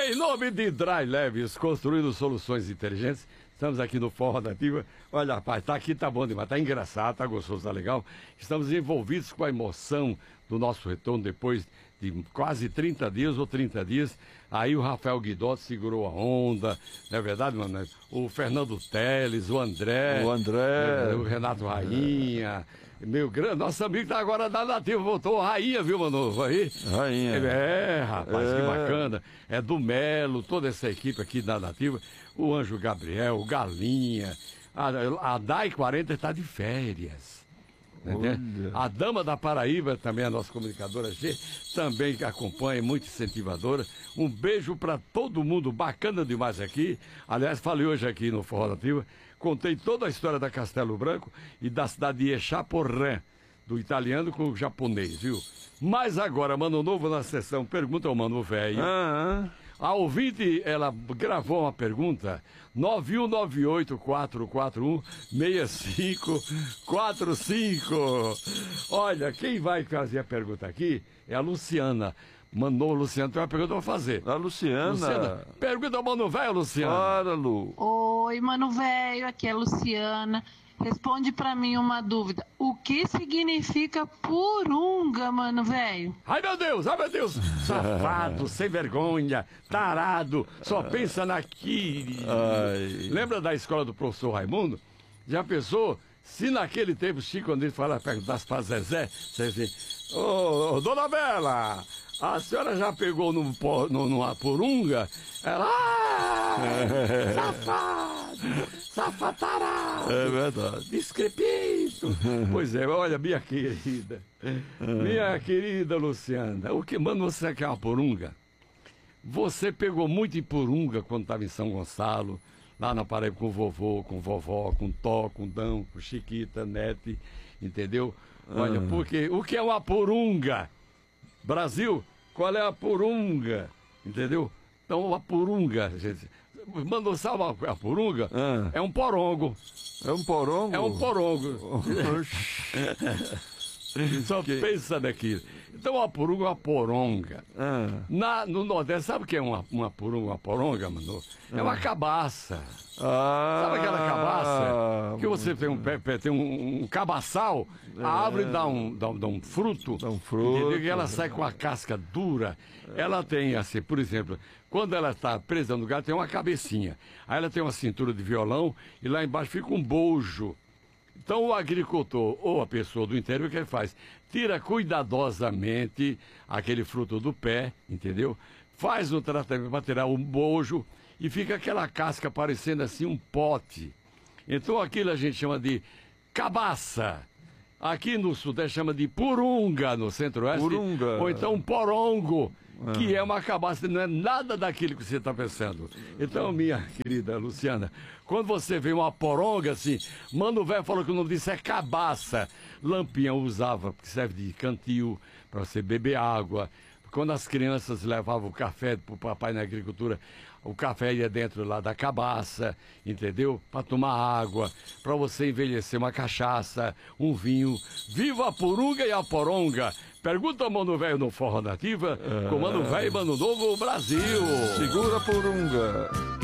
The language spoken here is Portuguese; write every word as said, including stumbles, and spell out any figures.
Em nome de Dry Leves, construindo soluções inteligentes, estamos aqui no Forró da Ativa. Olha, rapaz, tá aqui, tá bom demais, tá engraçado, tá gostoso, tá legal. Estamos envolvidos com a emoção do nosso retorno depois de quase trinta dias ou trinta dias. Aí o Rafael Guidotti segurou a onda, não é verdade, mano? O Fernando Teles, o André, o André, o Renato Rainha, meu grande, nosso amigo tá agora da Nativa, voltou, Rainha, viu, mano? Aí, Rainha. É, rapaz, é. que bacana. É do Melo, toda essa equipe aqui da Nativa, o Anjo Gabriel, o Galinha, a, a D A I quarenta está de férias. Né? A Dama da Paraíba, também a nossa comunicadora G, também que acompanha, muito incentivadora. Um beijo para todo mundo, bacana demais aqui. Aliás, falei hoje aqui no Forró da Ativa, contei toda a história da Castelo Branco e da cidade de Echaporã, do italiano com o japonês, viu? Mas agora, Mano Novo na sessão Pergunta ao Mano Velho. Ah, A ouvinte, ela gravou uma pergunta, nove um nove oito quatro quatro um seis cinco quatro cinco. Olha, quem vai fazer a pergunta aqui é a Luciana. Mandou, Luciana, tem uma pergunta pra fazer. a Luciana. Luciana, pergunta ao Mano Velho, Luciana. Para, Lu. Oi, Mano Velho, aqui é a Luciana. Responde pra mim uma dúvida. O que significa purunga, Mano Velho? Ai, meu Deus, ai, meu Deus. Safado, sem vergonha, tarado, só pensa naquilo. Ai. Lembra da escola do professor Raimundo? Já pensou se naquele tempo, Chico, quando ele fala perguntasse pra Zezé, Zezé, ô, ô, dona Bela, a senhora já pegou num, po- num- numa purunga? Ela, ah, safado, safatarado. É verdade. Discrepito. Pois é, olha, minha querida, minha querida Luciana, o que manda você quer uma purunga? Você pegou muito em purunga quando estava em São Gonçalo, lá na Paraíba com o vovô, com vovó, com Tó, com Dão, com Chiquita, Nete, entendeu? Olha, porque o que é uma purunga? Brasil, qual é a purunga? Entendeu? Então, a purunga, gente, mandou salvar a purunga? Ah. É um porongo. É um porongo? É um porongo. Só Que- pensa naquilo. Então, a purunga é uma poronga. Ah. Na, no Nordeste, sabe o que é uma, uma purunga, uma poronga, mano? É uma cabaça. Ah. Sabe aquela cabaça? Que você tem um, pé- pé- tem um, um cabaçal, a árvore dá um, dá, um- dá um fruto. Dá um fruto. Entendeu? E ela sai com a casca dura. Ela tem, assim, por exemplo, quando ela está presa no lugar, tem uma cabecinha. Aí ela tem uma cintura de violão e lá embaixo fica um bojo. Então o agricultor ou a pessoa do interior, o que ele faz? Tira cuidadosamente aquele fruto do pé, entendeu? Faz um tratamento para tirar o bojo e fica aquela casca parecendo assim um pote. Então aquilo a gente chama de cabaça. Aqui no Sudeste chama de purunga, no Centro-Oeste. Purunga. Ou então porongo, que é uma cabaça, não é nada daquilo que você está pensando. Então, minha querida Luciana, quando você vê uma poronga assim, Mano Velho falou que o nome disso é cabaça. Lampião usava, porque serve de cantil, para você beber água. Quando as crianças levavam o café pro papai na agricultura, o café ia dentro lá da cabaça, entendeu? Para tomar água, para você envelhecer uma cachaça, um vinho. Viva a purunga e a poronga! Pergunta ao Mano Velho no Forró da Ativa, com Mano Velho e Mano Novo Brasil. Segura a purunga.